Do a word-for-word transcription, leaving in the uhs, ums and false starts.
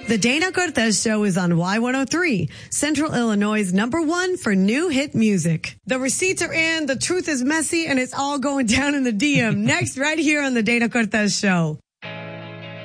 The Dana Cortez Show is on Y one oh three, Central Illinois' number one for new hit music. The receipts are in, the truth is messy, and it's all going down in the D M. Next, right here on The Dana Cortez Show.